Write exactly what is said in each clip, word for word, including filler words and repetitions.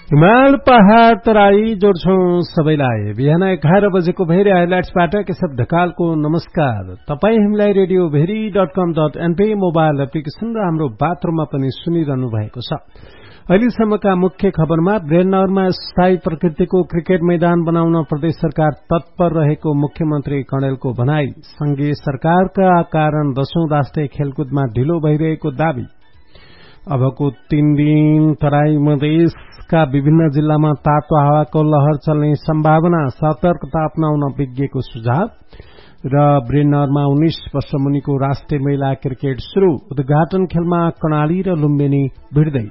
हिमाल पहाड़ तराई जोड्छौं सबैलाई। बिहान एघार बजेको भेरी हाइलाइट्सबाट केशव ढकालको नमस्कार। तपाई हामीलाई रेडियो भेरी डट कम डट एनपी मोबाइल एप्लिकेशन र हाम्रो बाथरूममा पनि सुनिरहनु भएको छ। अहिलेसम्मका मुख्य खबरमा ब्रेननगरमा स्थायी प्रकृतिको क्रिकेट मैदान बनाउन प्रदेश सरकार तत्पर रहेको मुख्यमन्त्री कणेलको भनाई। संघीय सरकारका कारण दशौं राष्ट्रिय खेलकुदमा ढिलो भइरहेको दावी। अबको तीन दिन तराई मधेसका विभिन्न जिल्लामा तातो हावाको लहर चल्ने सम्भावना, सतर्कता अपनाउन विज्ञको सुझाव। र ब्रेननगरमा उन्नाइस वर्ष मुनिको राष्ट्रिय महिला क्रिकेट शुरू। उद्घाटन खेलमा कर्णाली र लुम्बिनी भिड्दै।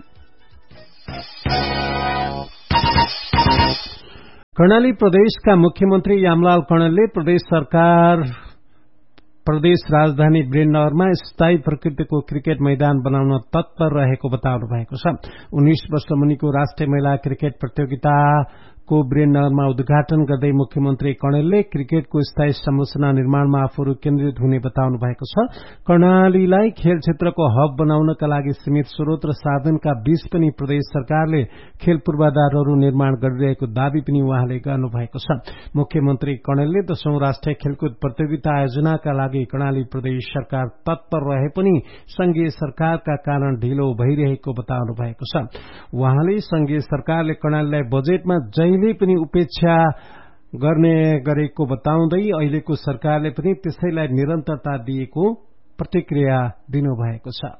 कर्णाली प्रदेशका मुख्यमन्त्री यामलाल कर्णेलले प्रदेश सरकार प्रदेश राजधानी ब्रेननगरमा स्थायी प्रकृतिको क्रिकेट मैदान बनाउन तत्पर रहेको बताउनु भएको छ। उन्नाइस वर्ष मुनिको राष्ट्रिय महिला क्रिकेट प्रतियोगिताको ब्रेननगरमा उद्घाटन गर्दै मुख्यमन्त्री कर्णेलले क्रिकेटको स्थायी संरचना निर्माणमा आफूहरू केन्द्रित हुने बताउनु भएको छ। कर्णालीलाई खेल क्षेत्रको हब बनाउनका लागि सीमित स्रोत र साधनका बीच पनि प्रदेश सरकारले खेल पूर्वाधारहरू निर्माण गरिरहेको दावी पनि उहाँले गर्नुभएको छ। मुख्यमन्त्री कर्णेलले दशौं राष्ट्रिय खेलकुद प्रतियोगिता आयोजनाका लागि कर्णाली प्रदेश सरकार तत्पर रहे पनि संघीय सरकारका कारण ढिलो भइरहेको बताउनु भएको छ। उहाँले संघीय सरकारले कर्णालीलाई बजेटमा जहिले पनि उपेक्षा गर्ने गरेको बताउँदै अहिलेको सरकारले पनि त्यसैलाई निरन्तरता दिएको प्रतिक्रिया दिनुभएको छ।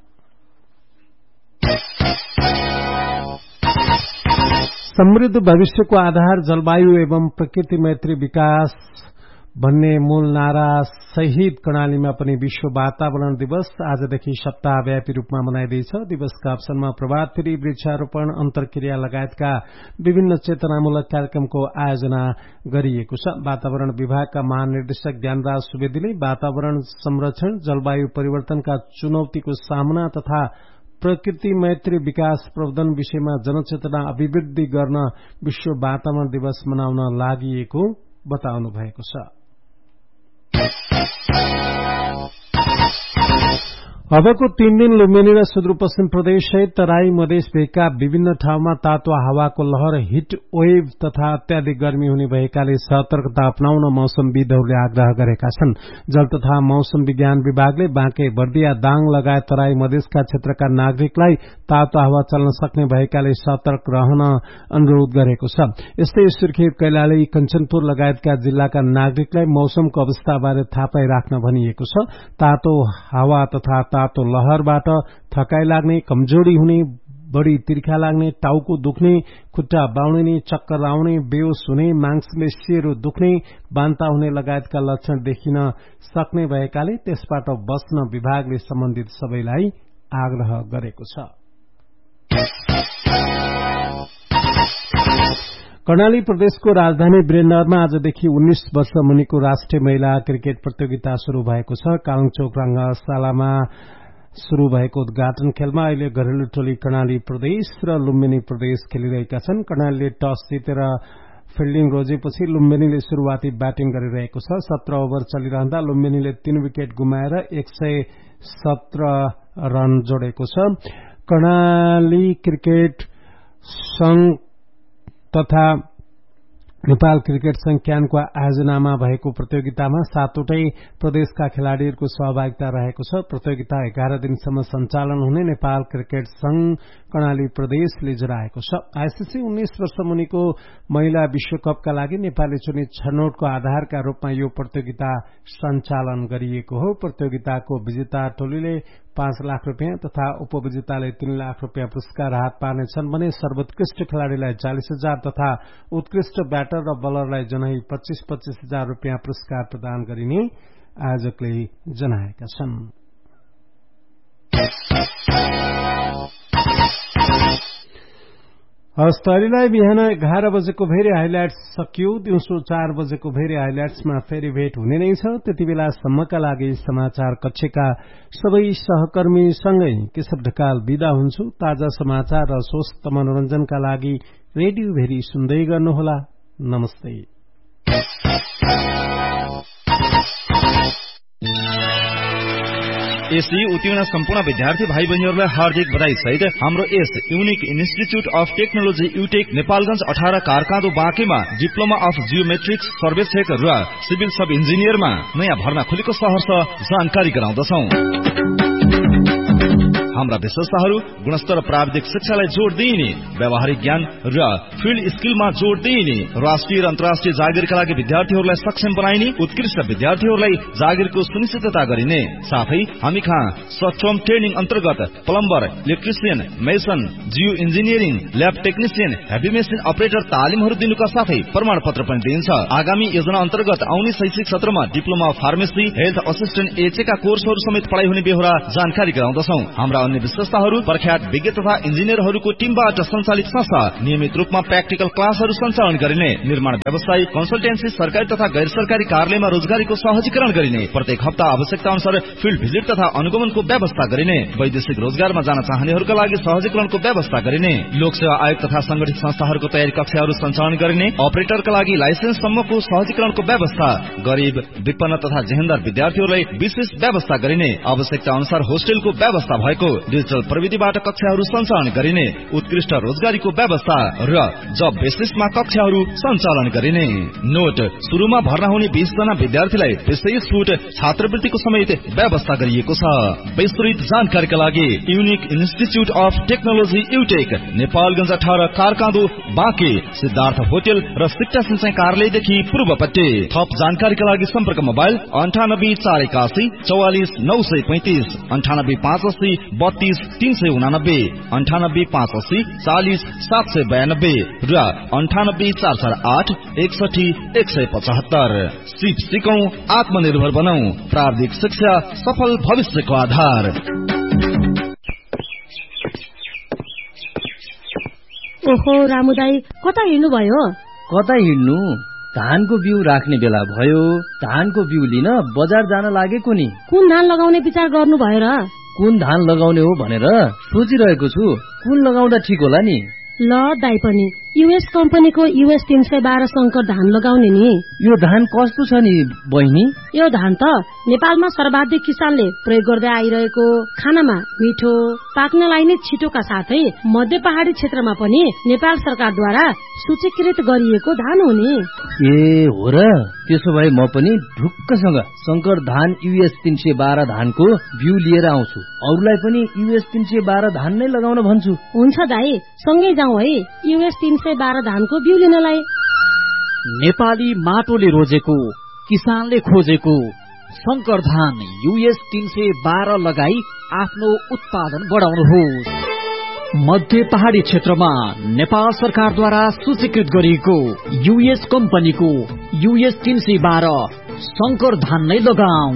समृद्ध भविष्यको आधार जलवायु एवं प्रकृति मैत्री विकास भन्ने मूल नारा सहित कर्णालीमा पनि विश्व वातावरण दिवस आजदेखि सप्ताहव्यापी रूपमा मनाइँदैछ। दिवसका अवसरमा प्रभात फेरी, वृक्षारोपण, अन्तर्क्रिया लगायतका विभिन्न चेतनामूलक कार्यक्रमको आयोजना गरिएको छ। वातावरण विभागका महानिर्देशक ज्ञानराज सुवेदीले वातावरण संरक्षण, जलवायु परिवर्तनका चुनौतीको सामना तथा प्रकृति मैत्री विकास प्रवर्धन विषयमा जनचेतना अभिवृद्धि गर्न विश्व वातावरण दिवस मनाउन लागि बताउनु भएको छ। अबको तीन दिन लुम्बिनी र सुदूरपश्चिम प्रदेश सहित तराई मधेस भेगका विभिन्न ठाउँमा तातो हावाको लहर, हिट वेभ तथा अत्याधिक गर्मी हुने भएकाले सतर्कता अपनाउन मौसमविदहरूले आग्रह गरेका छन्। जल तथा मौसम विज्ञान विभागले बाँके, बर्दिया, दाङ लगायत तराई मधेसका क्षेत्रका नागरिकलाई तातो हावा चल्न सक्ने भएकाले सतर्क रहन अनुरोध गरेको छ। यस्तै सुर्खेत, कैलाली, कञ्चनपुर लगायतका जिल्लाका नागरिकलाई मौसमको अवस्थाबारे थाहा पाइ राख्न भनिएको छ। तातो हावा तथा तातो लहरबाट थकाइ लाग्ने, कमजोरी हुने, बढी तिर्खा लाग्ने, टाउको दुख्ने, खुट्टा बाउडिने, चक्कर आउने, बेहोस हुने, मांसपेशीहरू दुख्ने, बान्ता हुने लगायतका लक्षण देखिन सक्ने भएकाले त्यसबाट बच्न विभागले सम्बन्धित सबैलाई आग्रह गरेको छ। कर्णाली प्रदेशको राजधानी ब्रेननगरमा आजदेखि उन्नाइस वर्ष मुनिको राष्ट्रिय महिला क्रिकेट प्रतियोगिता शुरू भएको छ। कालुङचोक रंगशालामा शुरू भएको उद्घाटन खेलमा अहिले घरेलु टोली कर्णाली प्रदेश र लुम्बिनी प्रदेश खेलिरहेका छन्। कर्णालीले टस जितेर फिल्डिङ रोजेपछि लुम्बिनीले शुरूआती ब्याटिङ गरिरहेको छ। सत्र ओभर चलिरहँदा लुम्बिनीले तीन विकेट गुमाएर एक सय सत्र रन जोडेको छ। कर्णाली क्रिकेट संघ तथा नेपाल क्रिकेट संघ क्यानको आयोजनामा भएको प्रतियोगितामा सातवटै प्रदेशका खेलाड़ीहरूको सहभागिता रहेको छ। प्रतियोगिता एघार दिनसम्म सञ्चालन हुने नेपाल क्रिकेट संघ कर्णाली प्रदेशले जनाएको छ। आईसीसी उन्नाइस वर्ष मुनिको महिला विश्वकपका लागि नेपाली चुनी छनौटको आधारका रूपमा यो प्रतियोगिता सञ्चालन गरिएको हो। प्रतियोगिताको विजेता टोलीले पाँच लाख रुपियाँ तथा उपविजेताले तीन लाख रुपियाँ पुरस्कार हात पार्नेछन् भने सर्वोत्कृष्ट खेलाड़ीलाई चालिस हजार तथा उत्कृष्ट ब्याटर र बलरलाई जनै पच्चीस पच्चीस हजार रुपियाँ पुरस्कार प्रदान गरिने आयोजकले जनाएका छन्। हस्तरीलाई बिहान एघार बजेको भेरी हाइलाइट्स सकियो। दिउँसो चार बजेको भेरी हाइलाइट्समा फेरि भेट हुने नै छ। त्यति बेलासम्मका लागि समाचार कक्षका सबै सहकर्मीसँगै केशव ढकाल बिदा हुन्छु। ताजा समाचार र स्वस्थ मनोरञ्जनका लागि रेडियो भेरी सुन्दै गर्नुहोला। नमस्ते। यसै उत्तीर्ण सम्पूर्ण विद्यार्थी भाइ बहिनीहरूलाई हार्दिक बधाई सहित हाम्रो यस unique institute of technology युटेक Nepalgunj अठारह कारकाँदो बाँकेमा डिप्लोमा अफ जियोमेट्रिक्स सर्वेक्षक र सिभिल सब इन्जिनियरमा नयाँ भर्ना खुलेको सहर्ष जानकारी गराउँदछौ। हाम्रा विशेषताहरू गुणस्तर प्राविधिक शिक्षालाई जोड दिइने, व्यावहारिक ज्ञान र फिल्ड स्किलमा जोड दिइने, राष्ट्रिय र अन्तर्राष्ट्रिय जागिरका लागि विद्यार्थीहरूलाई सक्षम बनाइने, उत्कृष्ट विद्यार्थीहरूलाई जागिरको सुनिश्चितता गरिने साथै हामी कहाँ सर्ट टर्म ट्रेनिङ अन्तर्गत plumber, electrician, mason, Jio engineering, lab technician, heavy machine operator तालिमहरू दिनुका साथै प्रमाणपत्र पनि दिइन्छ। आगामी योजना अन्तर्गत आउने शैक्षिक सत्रमा डिप्लोमा फार्मेसी, हेल्थ असिस्टेन्ट एचएका कोर्सहरू समेत पढाइ हुने बेहोरा जानकारी गराउँदछौ। हाम्रा अन्य विशेषताहरू प्रख्यात विज्ञ तथा इन्जिनियरहरूको टिमबाट सञ्चालित संस्था, नियमित रूपमा प्र्याक्टिकल क्लासहरू सञ्चालन गरिने, निर्माण व्यवसाय, कन्सल्टेन्सी, सरकारी तथा गैर सरकारी कार्यालयमा रोजगारीको सहजीकरण गरिने, प्रत्येक हप्ता आवश्यकता अनुसार फिल्ड भिजिट तथा अनुगमनको व्यवस्था गरिने, वैदेशिक रोजगारमा जान चाहनेहरूका लागि सहजीकरणको व्यवस्था गरिने, लोकसेवा आयोग तथा संगठित संस्थाहरूको तयारी कक्षाहरू सञ्चालन गरिने, अपरेटरका लागि लाइसेन्स सम्मको सहजीकरणको व्यवस्था, गरीब, विपन्न तथा जेहेन्दार विद्यार्थीहरूलाई विशेष व्यवस्था गरिने, आवश्यकता अनुसार होस्टेलको व्यवस्था भएको, डिजिटल प्रविधिबाट कक्षाहरू सञ्चालन गरिने, उत्कृष्ट रोजगारीको व्यवस्था र जब बेसिसमा कक्षाहरू सञ्चालन गरिने। नोट, सुरुमा भर्ना हुने बीस जना विद्यार्थीलाई विशेष छुट छात्रवृत्तिको समेत व्यवस्था गरिएको छ। विस्तृत जानकारीका लागि unique institute of technology युटेक, Nepalgunj अठारह कारकाँदो बाँके, सिद्धार्थ होटेल र सिक्टा सिंचाई कार्यालयदेखि पूर्वपट्टि। थप जानकारीका लागि सम्पर्क मोबाइल अन्ठानब्बे चार एकासी चौवालिस नौ सय पैंतिस, अन्ठानब्बे पाँच अस्सी बत्तीस तीन सय उनानब्बे, अन्ठानब्बे पाँच अस्सी चालिस सात सय बयानब्बे र अन्ठानब्बे चार चार आठ एकसठी एक सय पचहत्तर। सिप सिकौं, आत्मनिर्भर बनौं, प्राविधिक शिक्षा सफल भविष्यको आधार। ओहो रामुदाई, कता हिँड्नु भयो? कता हिँड्नु, धानको बिउ राख्ने बेला भयो। धानको बिउ लिन बजार जान लागेको नि। कुन धान लगाउने विचार गर्नु भयो र? कुन धान लगाउने हो भनेर सोचिरहेको छु। कुन लगाउँदा ठिक होला नि? ल दाई पनि युएस कम्पनीको युएस तीन सय बाह्र शंकर धान लगाउने नि। यो धान कस्तो छ नि बहिनी? यो धान त नेपालमा सर्वाधिक किसानले प्रयोग गर्दै आइरहेको, खानामा मिठो, पाक्नलाई नै छिटोका साथै मध्य पहाड़ी क्षेत्रमा पनि नेपाल सरकारद्वारा सूचीकृत गरिएको धान हो नि। ए हो र, त्यसो भए म पनि ढुक्कसँग शंकर धान युएस तीन सय बाह्र धानको बिउ लिएर आउँछु। अरूलाई पनि युएस तीन सय बाह्र धान नै लगाउन भन्छु। हुन्छ दाई, सँगै जाउँ है युएस तीन सय बाह्र धानको बिउ लिनलाई। नेपाली माटोले रोजेको, किसानले खोजेको शंकर धान युएस तीन सय बाह्र लगाई आफ्नो उत्पादन बढाउनुहोस्। मध्य पहाड़ी क्षेत्रमा नेपाल सरकारद्वारा सूचीकृत गरिएको युएस कम्पनीको युएस तीन सय बाह्र शंकर धान नै लगाऊ।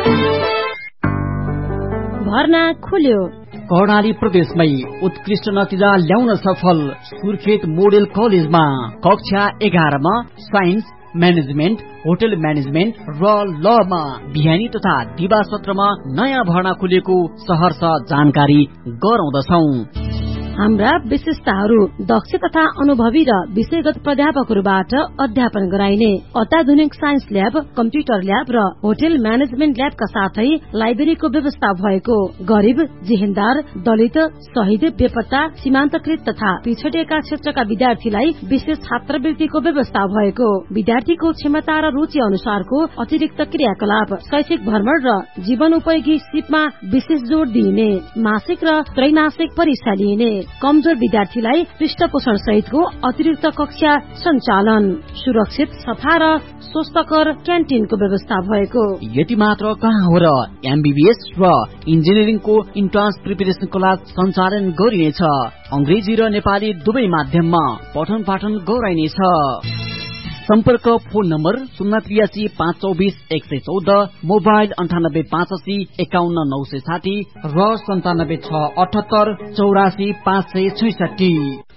भर्ना खुल्यो। कर्णाली प्रदेशमै उत्कृष्ट नतिजा ल्याउन सफल सुर्खेत मोडेल कलेजमा कक्षा एघारमा साइन्स, म्यानेजमेन्ट, होटल म्यानेजमेन्ट र लमा बिहानी तथा दिवा सत्रमा नयाँ भर्ना खुलेको सहर्ष जानकारी गराउँदछौ। हाम्रा विशेषताहरू दक्ष तथा अनुभवी र विषयगत प्राध्यापकहरूबाट अध्यापन गराइने, अत्याधुनिक साइन्स ल्याब, कम्प्युटर ल्याब र होटल म्यानेजमेन्ट ल्याबका साथै लाइब्रेरीको व्यवस्था भएको, गरीब, जेहेन्दार, दलित, शहीद, बेपत्ता, सीमान्तकृत तथा पिछडिएका क्षेत्रका विद्यार्थीलाई विशेष छात्रवृत्तिको व्यवस्था भएको, विद्यार्थीको क्षमता र रुचि अनुसारको अतिरिक्त क्रियाकलाप, शैक्षिक भ्रमण र जीवन उपयोगी सिपमा विशेष जोड़ दिइने, मासिक र त्रैमासिक परीक्षा लिइने, कमजोर विद्यार्थीलाई पृष्ठपोषण सहितको अतिरिक्त कक्षा सञ्चालन, सुरक्षित, सफा र स्वस्थकर क्यान्टिनको व्यवस्था भएको। यति मात्र कहाँ हो र, एमबीबीएस र इन्जिनियरिङको इन्ट्रान्स प्रिपरेसन क्लास सञ्चालन गरिनेछ। अंग्रेजी र नेपाली दुवै माध्यममा पठन पाठन गराइनेछ। सम्पर्क फोन नम्बर शून्य त्रियासी पाँच चौबिस एक सय चौध, मोबाइल अन्ठानब्बे पाँच अस्सी एकाउन्न नौ सय साठी र सन्तानब्बे छ अठहत्तर चौरासी पाँच सय छैसठी।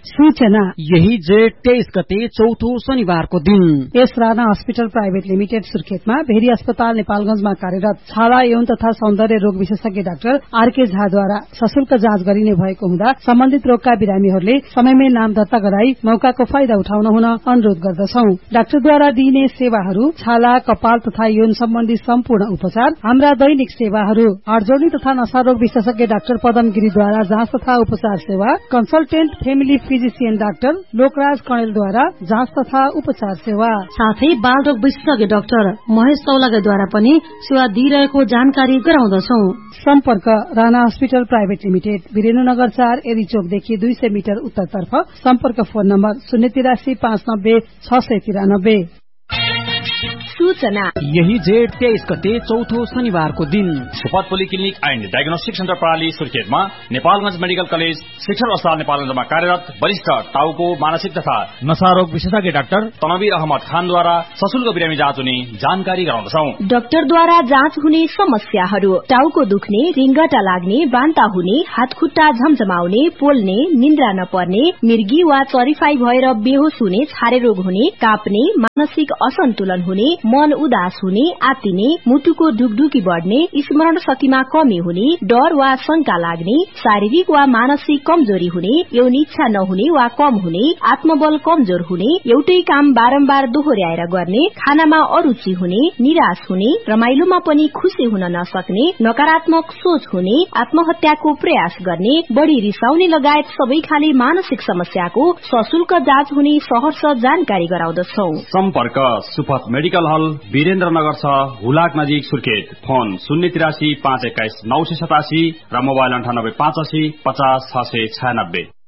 सूचना यही जेठ तेइस गते चौथो शनिबारको दिन यस Rana hospital private limited सुर्खेतमा very अस्पताल नेपालगंजमा कार्यरत छाला यौन तथा सौन्दर्य रोग विशेषज्ञ डाक्टर आरके झाद्वारा सशुल्क जाँच गरिने भएको हुँदा सम्बन्धित रोगका बिरामीहरूले समयमै नाम दर्ता गराई मौकाको फाइदा उठाउन हुन अनुरोध गर्दछौ। डाक्टरद्वारा दिइने सेवाहरू छाला, कपाल तथा यौन सम्बन्धी सम्पूर्ण उपचार। हाम्रा दैनिक सेवाहरू हाडजोडी तथा नशारोग विशेषज्ञ डाक्टर पदम गिरीद्वारा जाँच तथा उपचार सेवा, consultant family physician doctor Lokraj कणेलद्वारा जाँच तथा उपचार सेवा, साथै बालरोग विशेषज्ञ डाक्टर महेश चौलागाद्वारा पनि सेवा दिइरहेको जानकारी गराउँदछौ। सम्पर्क Rana hospital private limited, Birendranagar चार, एरी चोकदेखि दुई सय मिटर उत्तरतर्फ। सम्पर्क फोन नम्बर शून्य तिरासी पाँच नब्बे छ सय तिरानब्बे। सूचना यही जेठ तेइस गते चौथो शनिबारको दिन सुपथ पोलिक्लिनिक एन्ड डायग्नोस्टिक सेन्टर प्रणाली सुर्खेतमा नेपालगंज मेडिकल कलेज शिक्षण अस्पताल नेपालगंजमा कार्यरत वरिष्ठ टाउको मानसिक तथा नशारोग विशेषज्ञ डाक्टर तनवीर अहमद खानद्वारा सशुल्क बिरामी जाँच हुने जानकारी गराउँदछौ। डाक्टरद्वारा जाँच हुने समस्याहरू: टाउको दुख्ने, रिङ्गटा लाग्ने, बान्ता हुने, हातखुट्टा झमझमाउने, पोल्ने, निन्द्रा नपर्ने, मिर्गी वा चरिफाई भएर बेहोस हुने, छारे रोग हुने, काप्ने, मानसिक असन्तुलन हुने, मन उदास हुने, आत्तिने, मुटुको ढुकढुकी बढ्ने, स्मरण शक्तिमा कमी हुने, डर वा शंका लाग्ने, शारीरिक वा मानसिक कमजोरी हुने, यौन इच्छा नहुने वा कम हुने, आत्मबल कमजोर हुने, एउटै काम बारम्बार दोहोर्याएर गर्ने, खानामा अरुचि हुने, निराश हुने, रमाइलोमा पनि खुशी हुन नसक्ने, नकारात्मक सोच हुने, आत्महत्याको प्रयास गर्ने, बढ़ी रिसाउने लगायत सबै खाले मानसिक समस्याको सशुल्क जाँच हुने सहर्ष जानकारी गराउँदछौ। सम्पर्क सुपथ मेडिकल हल, वीरेन्द्रनगर छ, हुलाक नजिक, सुर्खेत। फोन शून्य तिरासी पाँच एक्काइस नौ सय सतासी र मोबाइल अन्ठानब्बे पाँच असी पचास छ सय छयानब्बे।